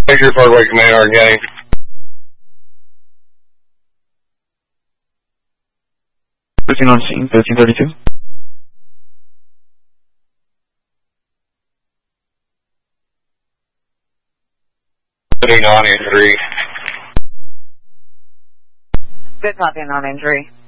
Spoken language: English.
Your Parkway Command, Orange County. Proceeding on scene, 1332. On injury. Good copy, non-injury.